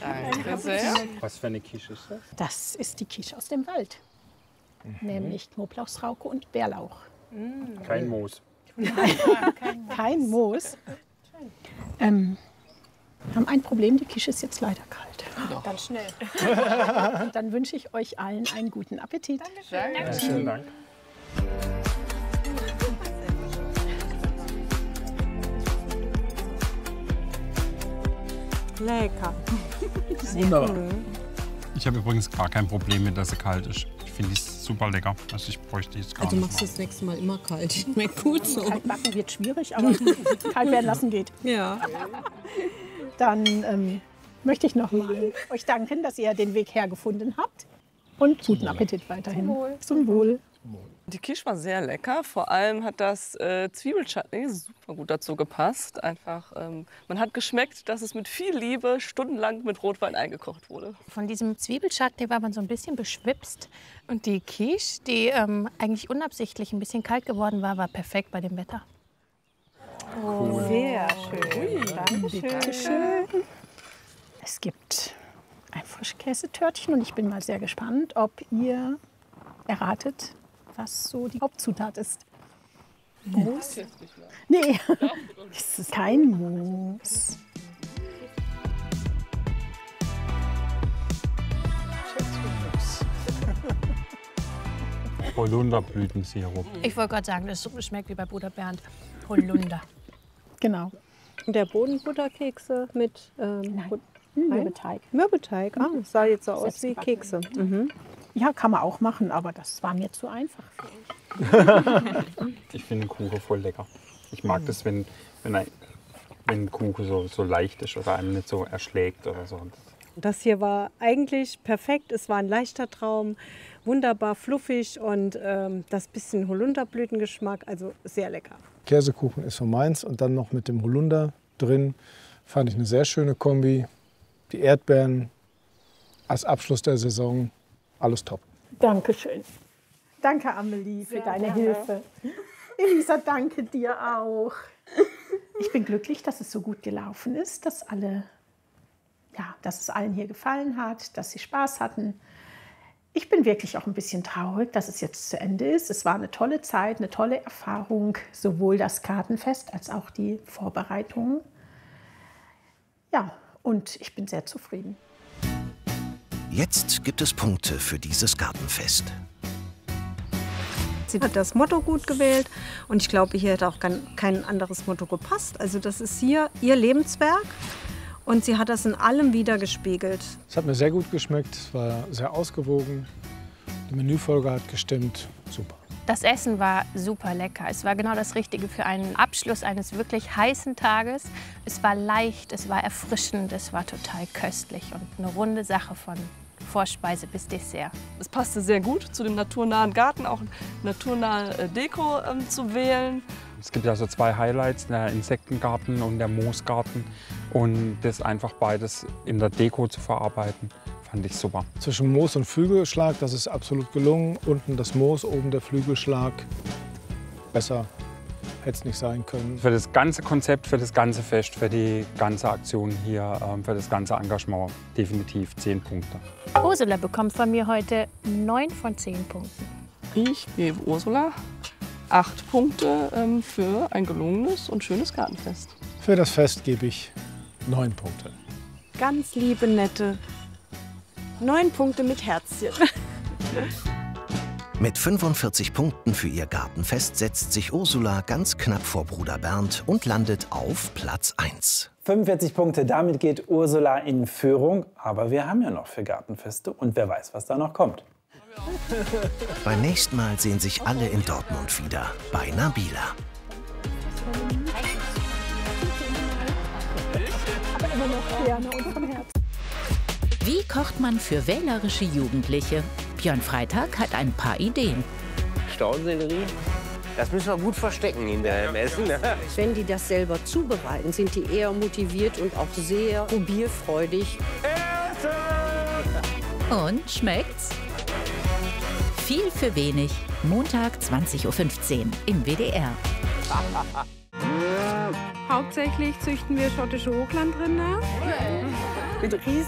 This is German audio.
Danke sehr. Was für eine Quiche ist das? Das ist die Quiche aus dem Wald. Nämlich Knoblauchsrauke und Bärlauch. Kein Moos. Kein Moos. Haben ein Problem, die Quiche ist jetzt leider kalt. Ganz schnell. Und dann wünsche ich euch allen einen guten Appetit. Ja, vielen Dank. Lecker. Wunderbar. Ich habe übrigens gar kein Problem mit, dass sie kalt ist. Ich finde es super lecker. Also ich bräuchte jetzt gar Also nicht machst du das nächste Mal immer kalt. Schmeckt gut so. Kalt backen wird schwierig, aber kalt werden lassen geht. Ja. Dann möchte ich noch mal euch danken, dass ihr den Weg hergefunden habt. Und guten Appetit weiterhin. Zum Wohl. Die Quiche war sehr lecker. Vor allem hat das Zwiebelchutney super gut dazu gepasst. Einfach, man hat geschmeckt, dass es mit viel Liebe stundenlang mit Rotwein eingekocht wurde. Von diesem Zwiebelchutney war man so ein bisschen beschwipst. Und die Quiche, die eigentlich unabsichtlich ein bisschen kalt geworden war, war perfekt bei dem Wetter. Sehr schön. Dankeschön. Es gibt ein Frischkäsetörtchen und ich bin mal sehr gespannt, ob ihr erratet, was so die Hauptzutat ist. Moos? Nee, es ist kein Moos. Holunderblütensirup. Ich wollte gerade sagen, das schmeckt wie bei Bruder Bernd. Holunder. Genau. Der Bodenbutterkekse mit Mürbeteig. Mürbeteig. Ah, das sah jetzt so aus wie Selbstgebacken. Kekse. Mhm. Ja, kann man auch machen, aber das war mir zu einfach für euch. Ich finde den Kuchen voll lecker. Ich mag das, wenn ein Kuchen so leicht ist oder einem nicht so erschlägt oder so. Das hier war eigentlich perfekt. Es war ein leichter Traum, wunderbar fluffig und das bisschen Holunderblütengeschmack, also sehr lecker. Käsekuchen ist so meins und dann noch mit dem Holunder drin. Fand ich eine sehr schöne Kombi. Die Erdbeeren als Abschluss der Saison, alles top. Dankeschön. Danke, Amelie, für deine Hilfe. Elisa, danke dir auch. Ich bin glücklich, dass es so gut gelaufen ist, dass es allen hier gefallen hat, dass sie Spaß hatten. Ich bin wirklich auch ein bisschen traurig, dass es jetzt zu Ende ist. Es war eine tolle Zeit, eine tolle Erfahrung, sowohl das Gartenfest als auch die Vorbereitungen. Ja, und ich bin sehr zufrieden. Jetzt gibt es Punkte für dieses Gartenfest. Sie hat das Motto gut gewählt und ich glaube, hier hätte auch kein anderes Motto gepasst. Also das ist hier ihr Lebenswerk und sie hat das in allem wiedergespiegelt. Es hat mir sehr gut geschmeckt, es war sehr ausgewogen. Die Menüfolge hat gestimmt, super. Das Essen war super lecker. Es war genau das Richtige für einen Abschluss eines wirklich heißen Tages. Es war leicht, es war erfrischend, es war total köstlich und eine runde Sache von Vorspeise bis Dessert. Es passte sehr gut zu dem naturnahen Garten, auch naturnahe Deko zu wählen. Es gibt ja so zwei Highlights, der Insektengarten und der Moosgarten. Und das einfach beides in der Deko zu verarbeiten, fand ich super. Zwischen Moos und Flügelschlag, das ist absolut gelungen. Unten das Moos, oben der Flügelschlag. Besser hätte es nicht sein können. Für das ganze Konzept, für das ganze Fest, für die ganze Aktion hier, für das ganze Engagement definitiv 10 Punkte. Ursula bekommt von mir heute 9 von 10 Punkten. Ich gebe Ursula 8 Punkte für ein gelungenes und schönes Gartenfest. Für das Fest gebe ich 9 Punkte. Ganz liebe, nette 9 Punkte mit Herzchen. Mit 45 Punkten für ihr Gartenfest setzt sich Ursula ganz knapp vor Bruder Bernd und landet auf Platz 1. 45 Punkte, damit geht Ursula in Führung. Aber wir haben ja noch 4 Gartenfeste und wer weiß, was da noch kommt. Beim nächsten Mal sehen sich alle in Dortmund wieder bei Nabila. Wie kocht man für wählerische Jugendliche? Björn Freitag hat ein paar Ideen. Staudensellerie, das müssen wir gut verstecken hinterher im Essen. Ne? Wenn die das selber zubereiten, sind die eher motiviert und auch sehr probierfreudig. Und schmeckt's? Viel für wenig. Montag 20:15 Uhr im WDR. Hauptsächlich züchten wir schottische Hochlandrinder. Mit